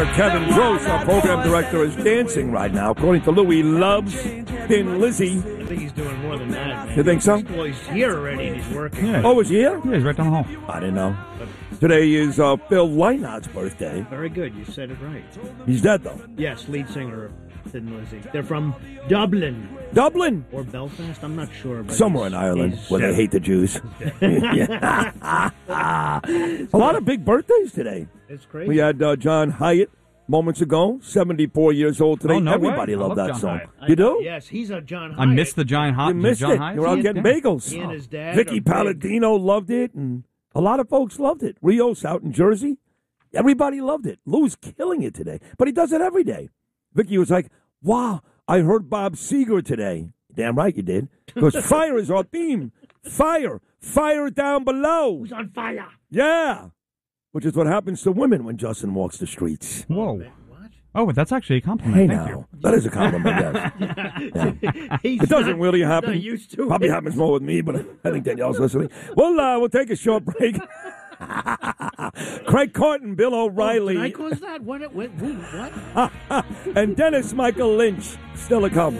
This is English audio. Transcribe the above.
Kevin Gross, our program director, is dancing right now. According to Lou, he loves Thin Lizzy. I think he's doing more than that. You think so? Well, he's here already and he's working. Yeah. Oh, is he here? Yeah, he's right down the hall. I didn't know. Today is Phil Lynot's birthday. Very good. You said it right. He's dead, though. Yes, lead singer of Thin Lizzy. They're from Dublin. Dublin? Or Belfast? I'm not sure. But Somewhere in Ireland where they hate the Jews. A lot of big birthdays today. It's crazy. We had John Hyatt moments ago, 74 years old today. Oh, no Everybody way. I loved love that John song. Hyatt. You do? Yes, he's a John Hyatt. I missed the John Hyatt. You missed John it. Hyatt? You're out getting bagels. He and his dad. Vicky are big. Palladino loved it, and a lot of folks loved it. Rios out in Jersey, everybody loved it. Lou's killing it today, but he does it every day. Vicky was like, wow, I heard Bob Seger today. Damn right you did, because fire is our theme. Fire. Fire down below. Who's on fire? Yeah. Which is what happens to women when Justin walks the streets. Whoa. What? Oh, that's actually a compliment. Hey, Thank now. you. That is a compliment, yes. Yeah. He's It doesn't not- really he's happen. not used to Probably it. happens more with me, but I think Danielle's listening. We'll take a short break. Craig Carton, Bill O'Reilly, Did I cause that? What? What? and Dennis Michael Lynch still to come.